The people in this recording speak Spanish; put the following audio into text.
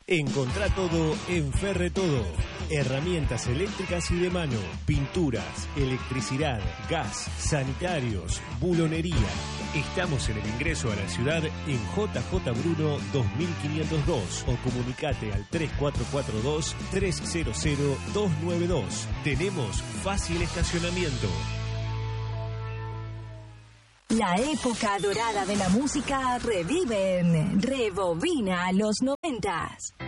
Encontrá todo en Ferretodo. Herramientas eléctricas y de mano, pinturas, electricidad, gas, sanitarios, bulonería. Estamos en el ingreso a la ciudad en JJ Bruno 2502 o comunicate al 3442-300-292. Tenemos fácil estacionamiento. La época dorada de la música revive en Rebobina los 90s.